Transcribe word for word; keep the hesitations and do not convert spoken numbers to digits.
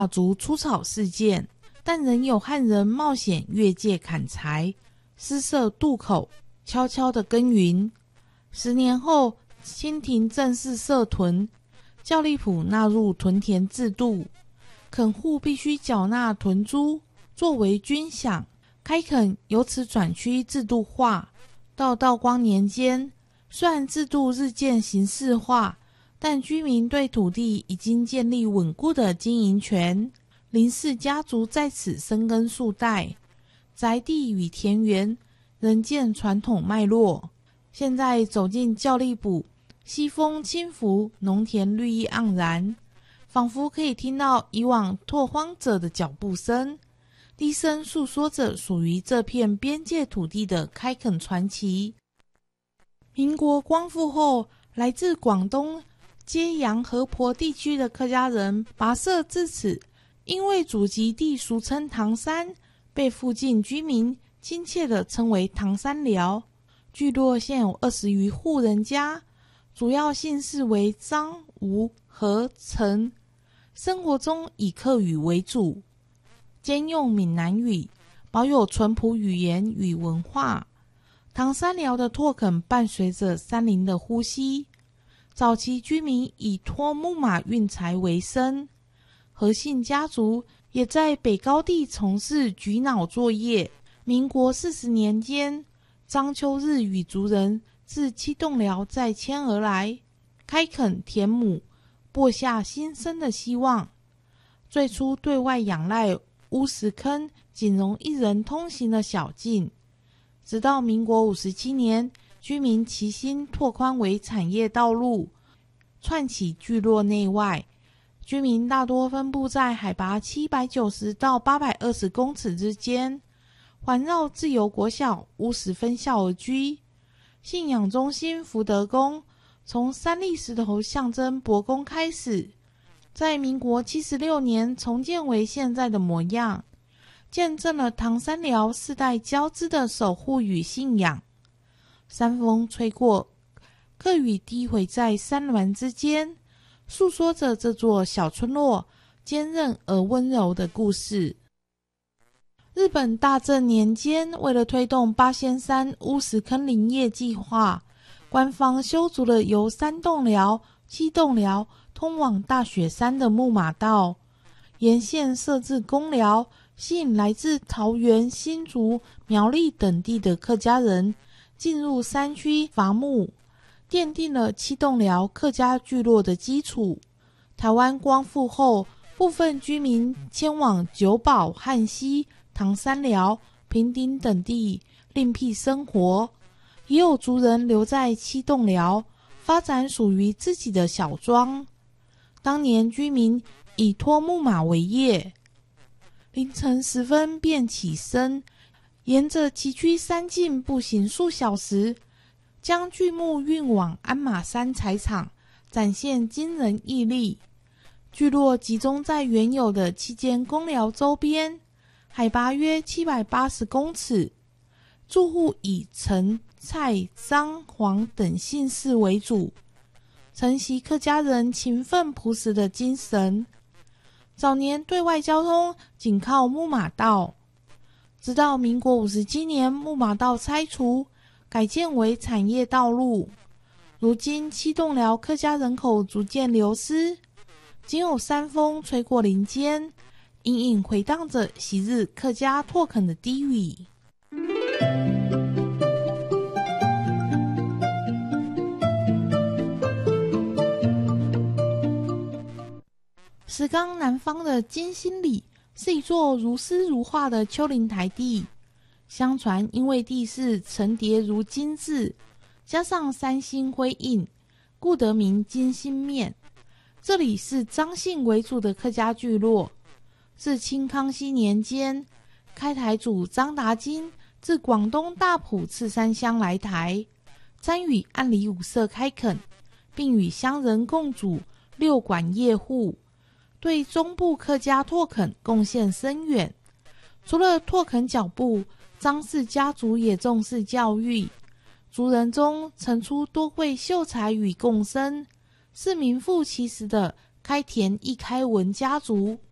族出草事件，但仍有汉人冒险越界砍柴，私设渡口，悄悄地耕耘。十年后，清廷正式设屯，教立埔纳入屯田制度，垦户必须缴纳屯租作为军饷，开垦由此转趋制度化。到道光年间，虽然制度日渐形式化，但居民对土地已经建立稳固的经营权，林氏家族在此生根数代，宅地与田园仍见传统脉络。现在走进教立埔，西风轻拂，农田绿意盎然，仿佛可以听到以往拓荒者的脚步声，低声诉说着属于这片边界土地的开垦传奇。民国光复后，来自广东揭阳河婆地区的客家人跋涉至此，因为祖籍地俗称唐山，被附近居民亲切地称为唐山寮。聚落现有二十余户人家，主要姓氏为张、吴、何、陈，生活中以客语为主，兼用闽南语，保有淳朴语言与文化。唐山寮的拓垦伴随着山林的呼吸，早期居民以拖木马运柴为生，何姓家族也在北高地从事举脑作业。民国四十年间，张秋日与族人自七栋寮再迁而来，开垦田亩，播下新生的希望。最初对外仰赖乌石坑仅容一人通行的小径，直到民国五十七年，居民齐心拓宽为产业道路，串起聚落内外。居民大多分布在海拔七百九十到八百二十公尺之间，环绕自由国小乌石分校而居。信仰中心福德宫从三粒石头象征伯公开始，在民国七十六年重建为现在的模样，见证了唐山寮世代交织的守护与信仰。山风吹过，客语低回在山峦之间，诉说着这座小村落坚韧而温柔的故事。日本大正年间，为了推动八仙山乌石坑林业计划，官方修筑了由三栋寮、七栋寮通往大雪山的木马道，沿线设置公寮，吸引来自桃园、新竹、苗栗等地的客家人进入山区伐木，奠定了七栋寮客家聚落的基础。台湾光复后，部分居民迁往九堡、旱溪、唐山寮、平顶等地另辟生活，也有族人留在七栋寮，发展属于自己的小庄。当年居民以拖木马为业，凌晨时分便起身，沿着崎岖山径步行数小时，将巨木运往鞍马山柴厂，展现惊人毅力。聚落集中在原有的七间公寮周边，海拔约七百八十公尺，住户以陈、蔡、张、黄等姓氏为主，承袭客家人勤奋朴实的精神。早年对外交通仅靠木马道，直到民国五十七年木马道拆除，改建为产业道路。如今七栋寮客家人口逐渐流失，仅有山风吹过林间，隐隐回荡着昔日客家拓垦的低语。石冈南方的金星里是一座如诗如画的丘陵台地，相传因为地势层叠如金字，加上三星辉映，故得名金星面。这里是张姓为主的客家聚落。自清康熙年间，开台主张达金自广东大埔赤山乡来台，参与安里五社开垦，并与乡人共主六管业户，对中部客家拓垦贡献深远。除了拓垦脚步，张氏家族也重视教育，族人中曾出多会秀才与贡生，是名副其实的开田易开文家族。